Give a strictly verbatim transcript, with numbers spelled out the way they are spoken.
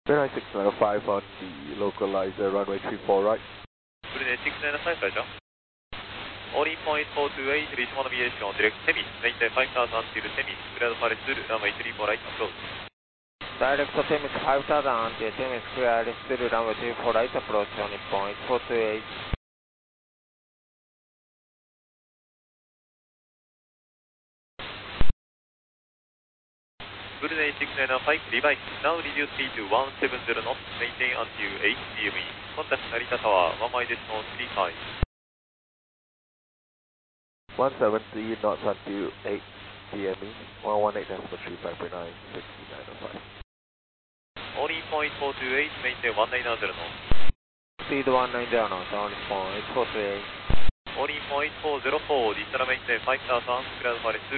nine six nine five on the localizer, runway three four right. Brunei six nine five, Roger. Only point four two eight, reach one aviation, direct semi, maintain five thousand until semi, clear the Paris Zulu, runway three four right, approach. Direct Temis five thousand until Temis clear Zulu, runway three four right, approach, only point four two eight. Brunei six nine five, revise, now reduce speed to one seven zero knots, maintain until eight C M E. Contact Narita Tower, one mile decimal three five. one seventy knots until eight C M E, one one eight decimal three five for nine six nine five. Only point four two eight, maintain one nine zero knots. Speed one nine zero knots, only point four two eight. Only point four zero four, distal maintain five thousand, clear the Paris Zulu.